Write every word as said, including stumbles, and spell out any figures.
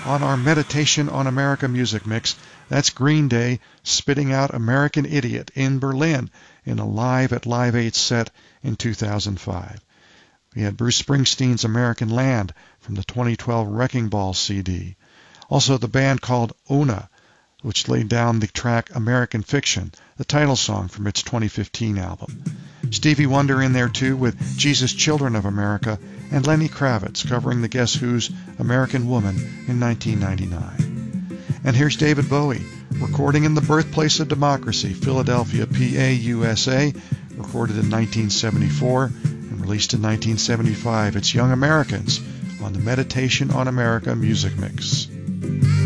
on our Meditation on America music mix. That's Green Day spitting out American Idiot in Berlin in a Live at Live Aid set in two thousand five. We had Bruce Springsteen's American Land from the twenty twelve Wrecking Ball C D. Also the band called Una, which laid down the track American Fiction, the title song from its twenty fifteen album. Stevie Wonder in there too with Jesus Children of America, and Lenny Kravitz covering the Guess Who's American Woman in nineteen ninety-nine. And here's David Bowie, recording in the birthplace of democracy, Philadelphia, P A, U S A, recorded in nineteen seventy-four and released in nineteen seventy-five. It's Young Americans on the Meditation on America music mix.